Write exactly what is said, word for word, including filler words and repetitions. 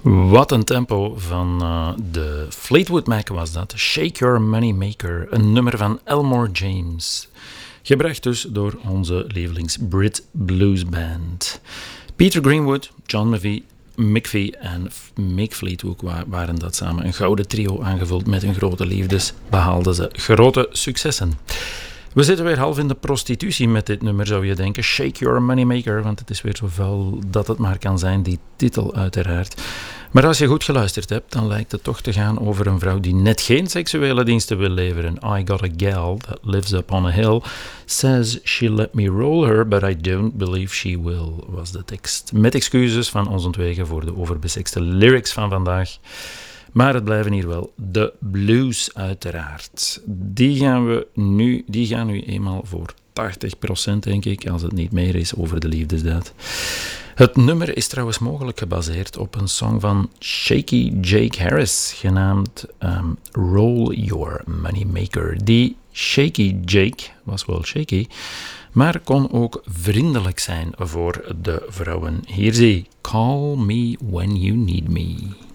Wat een tempo van uh, de Fleetwood Mac was dat. Shake Your Money Maker, een nummer van Elmore James. Gebracht dus door onze lievelings Brit Blues Band. Peter Greenwood, John McVie, McVie en Mick Fleetwood waren dat samen. Een gouden trio aangevuld met hun grote liefdes behaalden ze grote successen. We zitten weer half in de prostitutie met dit nummer, zou je denken. Shake Your Moneymaker, want het is weer zo vuil dat het maar kan zijn, die titel uiteraard. Maar als je goed geluisterd hebt, dan lijkt het toch te gaan over een vrouw die net geen seksuele diensten wil leveren. I got a gal that lives up on a hill, says she let me roll her, but I don't believe she will, was de tekst. Met excuses van ons ontwegen voor de overbesekste lyrics van vandaag. Maar het blijven hier wel de blues uiteraard. Die gaan we nu, die gaan nu eenmaal voor tachtig procent denk ik, als het niet meer is, over de liefdesdaad. Het nummer is trouwens mogelijk gebaseerd op een song van Shaky Jake Harris, genaamd um, Roll Your Moneymaker. Die Shaky Jake was wel shaky, maar kon ook vriendelijk zijn voor de vrouwen. Hier zie, Call Me When You Need Me.